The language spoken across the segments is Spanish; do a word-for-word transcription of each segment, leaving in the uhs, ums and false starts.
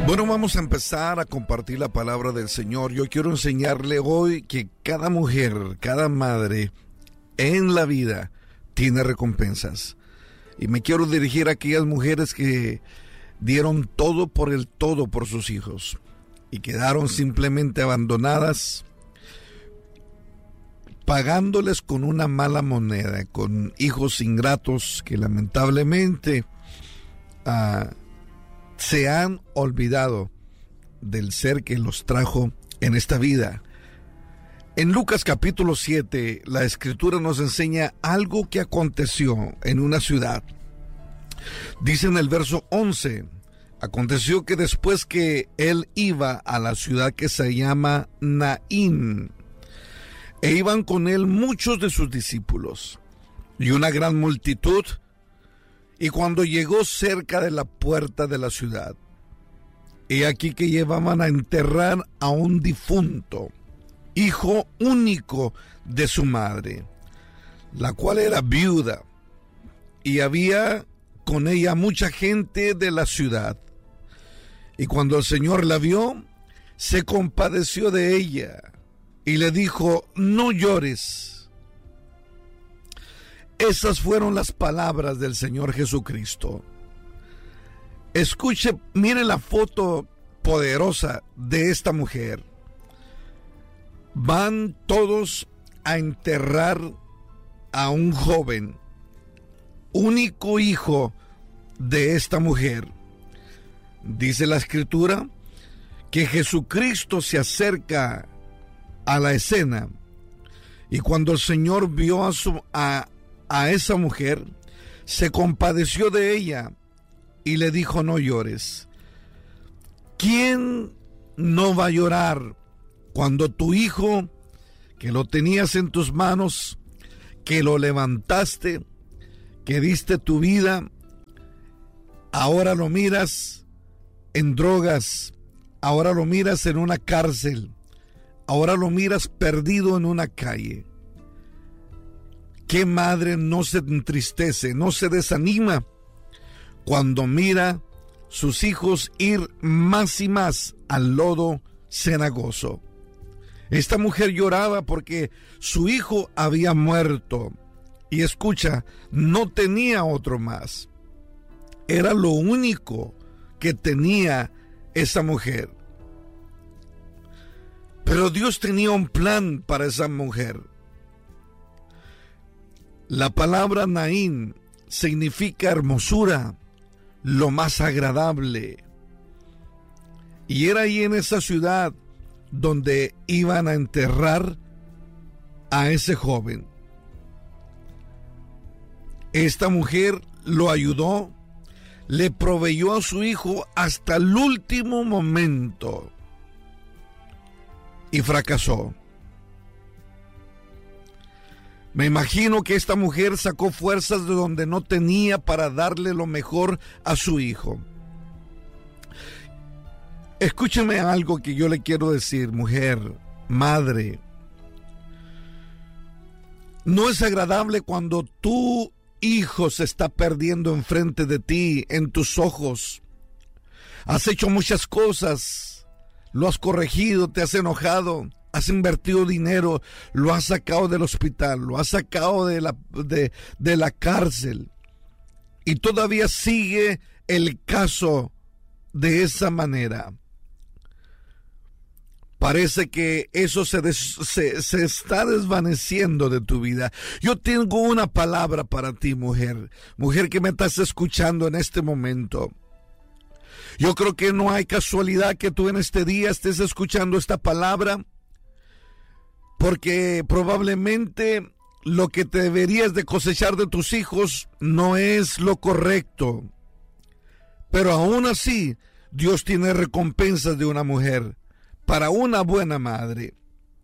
Bueno, vamos a empezar a compartir la palabra del Señor. Yo quiero enseñarle hoy que cada mujer, cada madre en la vida tiene recompensas. Y me quiero dirigir a aquellas mujeres que dieron todo por el todo por sus hijos y quedaron simplemente abandonadas, pagándoles con una mala moneda, con hijos ingratos que lamentablemente uh, se han olvidado del ser que los trajo en esta vida. En Lucas capítulo siete, la escritura nos enseña algo que aconteció en una ciudad. Dice en el verso once, aconteció que después que él iba a la ciudad que se llama Naín, e iban con él muchos de sus discípulos y una gran multitud, y cuando llegó cerca de la puerta de la ciudad, he aquí que llevaban a enterrar a un difunto, hijo único de su madre, la cual era viuda, y había con ella mucha gente de la ciudad. Y cuando el Señor la vio, se compadeció de ella y le dijo: no llores. Esas fueron las palabras del Señor Jesucristo. Escuche, mire la foto poderosa de esta mujer. Van todos a enterrar a un joven, único hijo de esta mujer. Dice la escritura que Jesucristo se acerca a la escena, y cuando el Señor vio a, su, a, a esa mujer, se compadeció de ella y le dijo: no llores. ¿Quién no va a llorar cuando tu hijo, que lo tenías en tus manos, que lo levantaste, que diste tu vida, ahora lo miras en drogas, ahora lo miras en una cárcel, ahora lo miras perdido en una calle? ¿Qué madre no se entristece, no se desanima cuando mira sus hijos ir más y más al lodo cenagoso? Esta mujer lloraba porque su hijo había muerto. Y escucha, no tenía otro más. Era lo único que tenía esa mujer. Pero Dios tenía un plan para esa mujer. La palabra Naín significa hermosura, lo más agradable. Y era ahí en esa ciudad donde iban a enterrar a ese joven. Esta mujer lo ayudó, le proveyó a su hijo hasta el último momento y fracasó. Me imagino que esta mujer sacó fuerzas de donde no tenía para darle lo mejor a su hijo. Escúcheme algo que yo le quiero decir, mujer, madre. No es agradable cuando tu hijo se está perdiendo enfrente de ti, en tus ojos. Has hecho muchas cosas, lo has corregido, te has enojado, has invertido dinero, lo has sacado del hospital, lo has sacado de la, de, de la cárcel, y todavía sigue el caso de esa manera. Parece que eso se, des, se, se está desvaneciendo de tu vida. Yo tengo una palabra para ti, mujer. Mujer que me estás escuchando en este momento. Yo creo que no hay casualidad que tú en este día estés escuchando esta palabra, porque probablemente lo que te deberías de cosechar de tus hijos no es lo correcto. Pero aún así, Dios tiene recompensas de una mujer. Para una buena madre,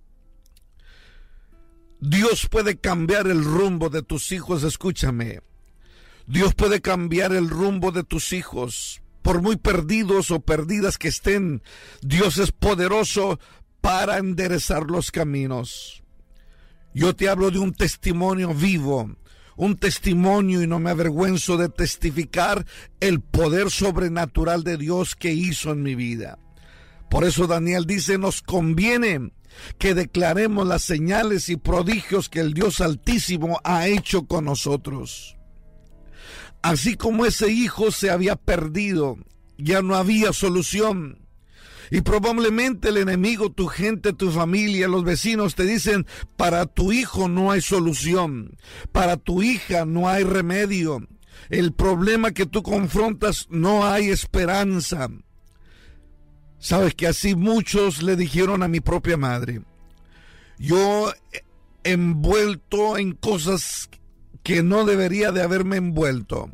Dios puede cambiar el rumbo de tus hijos. Escúchame, Dios puede cambiar el rumbo de tus hijos. Por muy perdidos o perdidas que estén, Dios es poderoso para enderezar los caminos. Yo te hablo de un testimonio vivo, un testimonio y no me avergüenzo de testificar el poder sobrenatural de Dios que hizo en mi vida. Por eso Daniel dice, nos conviene que declaremos las señales y prodigios que el Dios Altísimo ha hecho con nosotros. Así como ese hijo se había perdido, ya no había solución. Y probablemente el enemigo, tu gente, tu familia, los vecinos te dicen, para tu hijo no hay solución, para tu hija no hay remedio, el problema que tú confrontas no hay esperanza. Sabes que así muchos le dijeron a mi propia madre. Yo envuelto en cosas que no debería de haberme envuelto,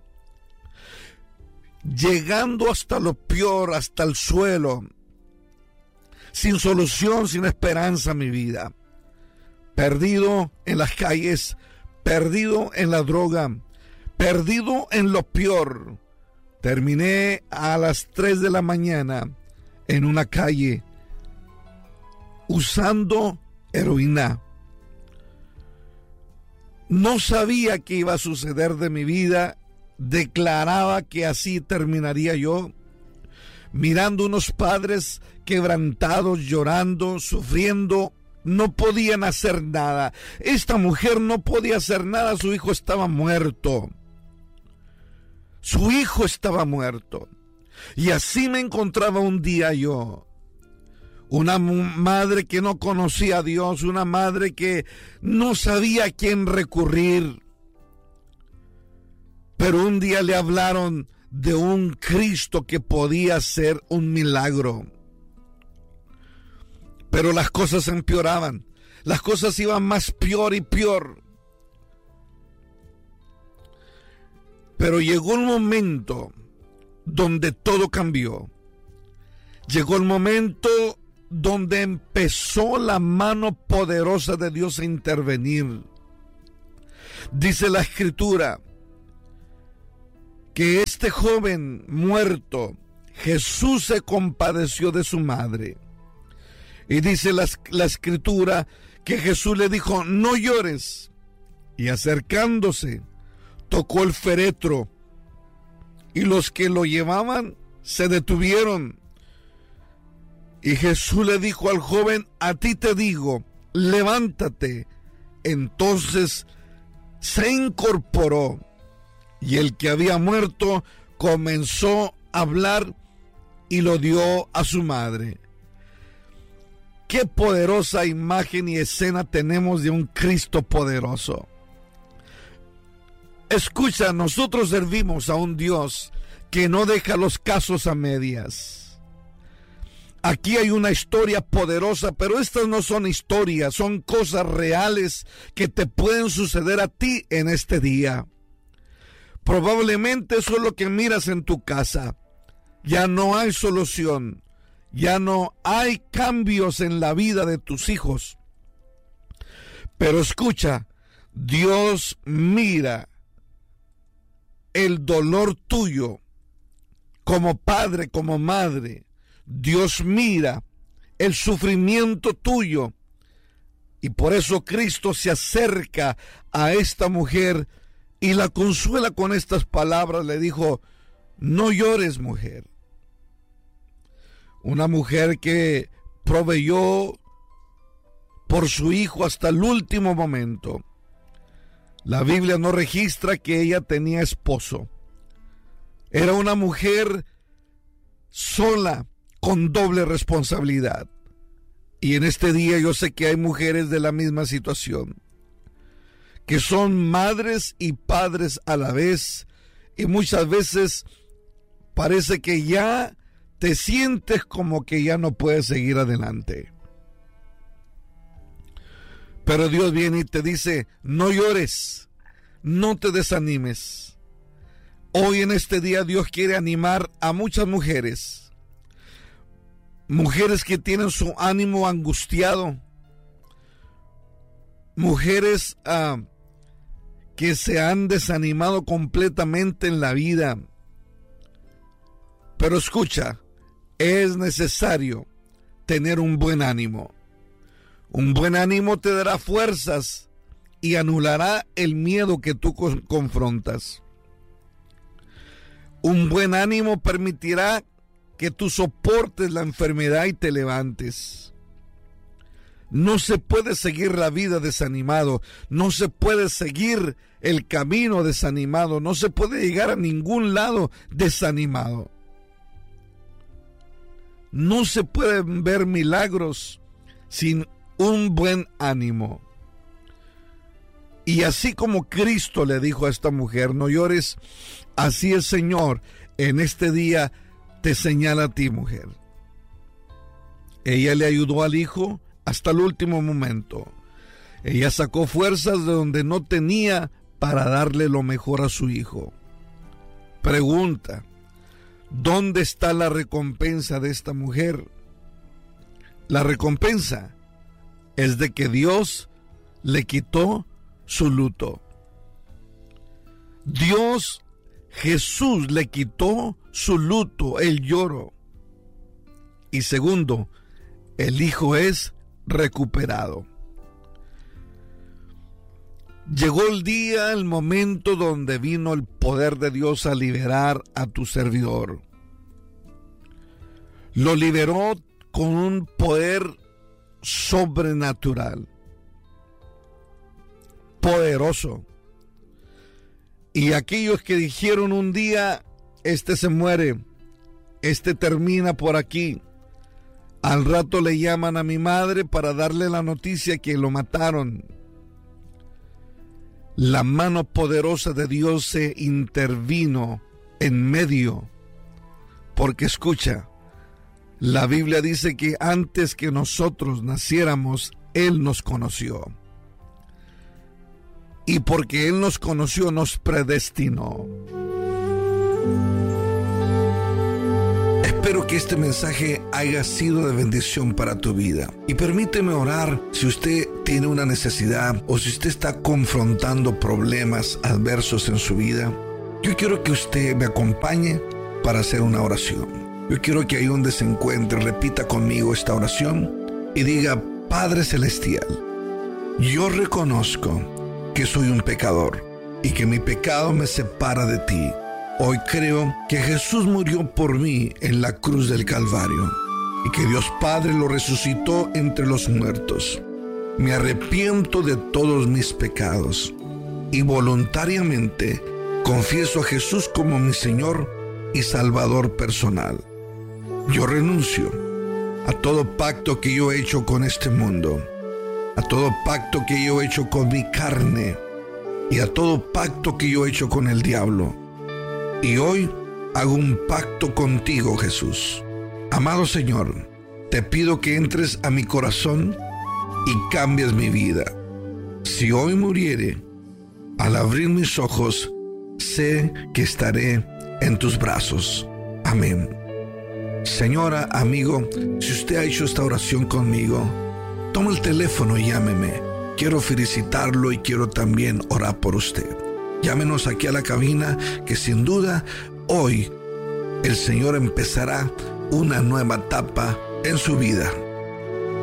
llegando hasta lo peor, hasta el suelo, sin solución, sin esperanza mi vida, perdido en las calles, perdido en la droga, perdido en lo peor. Terminé a las tres de la mañana en una calle usando heroína. No sabía qué iba a suceder de mi vida, declaraba que así terminaría yo, mirando unos padres quebrantados, llorando, sufriendo, no podían hacer nada. Esta mujer no podía hacer nada, su hijo estaba muerto. Su hijo estaba muerto. Y así me encontraba un día yo. Una madre que no conocía a Dios, una madre que no sabía a quién recurrir. Pero un día le hablaron de un Cristo que podía hacer un milagro. Pero las cosas empeoraban. Las cosas iban más peor y peor. Pero llegó un momento donde todo cambió. Llegó el momento donde empezó la mano poderosa de Dios a intervenir. Dice la Escritura que este joven muerto, Jesús se compadeció de su madre. Y dice la, la Escritura que Jesús le dijo, no llores. Y acercándose, tocó el féretro. Y los que lo llevaban se detuvieron. Y Jesús le dijo al joven, a ti te digo, levántate. Entonces se incorporó. Y el que había muerto comenzó a hablar y lo dio a su madre. Qué poderosa imagen y escena tenemos de un Cristo poderoso. Escucha, nosotros servimos a un Dios que no deja los casos a medias. Aquí hay una historia poderosa, pero estas no son historias, son cosas reales que te pueden suceder a ti en este día. Probablemente eso es lo que miras en tu casa. Ya no hay solución. Ya no hay cambios en la vida de tus hijos. Pero escucha, Dios mira el dolor tuyo como padre, como madre. Dios mira el sufrimiento tuyo. Y por eso Cristo se acerca a esta mujer y la consuela con estas palabras. Le dijo, no llores, mujer. Una mujer que proveyó por su hijo hasta el último momento. La Biblia no registra que ella tenía esposo. Era una mujer sola, con doble responsabilidad. Y en este día yo sé que hay mujeres de la misma situación, que son madres y padres a la vez, y muchas veces parece que ya te sientes como que ya no puedes seguir adelante. Pero Dios viene y te dice, no llores, no te desanimes. Hoy en este día Dios quiere animar a muchas mujeres, mujeres que tienen su ánimo angustiado, mujeres uh, que se han desanimado completamente en la vida. Pero escucha, es necesario tener un buen ánimo. Un buen ánimo te dará fuerzas y anulará el miedo que tú confrontas. Un buen ánimo permitirá que tú soportes la enfermedad y te levantes. No se puede seguir la vida desanimado, no se puede seguir el camino desanimado, no se puede llegar a ningún lado desanimado. No se pueden ver milagros sin un buen ánimo. Y así como Cristo le dijo a esta mujer, no llores, así el Señor en este día te señala a ti, mujer. Ella le ayudó al hijo hasta el último momento. Ella sacó fuerzas de donde no tenía para darle lo mejor a su hijo. Pregunta, ¿dónde está la recompensa de esta mujer? La recompensa es de que Dios le quitó su luto. Dios, Jesús le quitó su luto, el lloro. Y segundo, el hijo es recuperado. Llegó el día, el momento donde vino el poder de Dios a liberar a tu servidor. Lo liberó con un poder sobrenatural, poderoso. Y aquellos que dijeron un día, este se muere, este termina por aquí, al rato le llaman a mi madre para darle la noticia que lo mataron. La mano poderosa de Dios se intervino en medio, porque escucha, la Biblia dice que antes que nosotros naciéramos, Él nos conoció. Y porque Él nos conoció, nos predestinó. Espero que este mensaje haya sido de bendición para tu vida. Y permíteme orar si usted tiene una necesidad o si usted está confrontando problemas adversos en su vida. Yo quiero que usted me acompañe para hacer una oración. Yo quiero que ahí donde se encuentre repita conmigo esta oración y diga: Padre Celestial, yo reconozco que soy un pecador y que mi pecado me separa de ti. Hoy creo que Jesús murió por mí en la cruz del Calvario y que Dios Padre lo resucitó entre los muertos. Me arrepiento de todos mis pecados y voluntariamente confieso a Jesús como mi Señor y Salvador personal. Yo renuncio a todo pacto que yo he hecho con este mundo, a todo pacto que yo he hecho con mi carne y a todo pacto que yo he hecho con el diablo. Y hoy hago un pacto contigo, Jesús. Amado Señor, te pido que entres a mi corazón y cambies mi vida. Si hoy muriere, al abrir mis ojos, sé que estaré en tus brazos. Amén. Señora, amigo, si usted ha hecho esta oración conmigo, toma el teléfono y llámeme. Quiero felicitarlo y quiero también orar por usted. Llámenos aquí a la cabina, que sin duda hoy el Señor empezará una nueva etapa en su vida.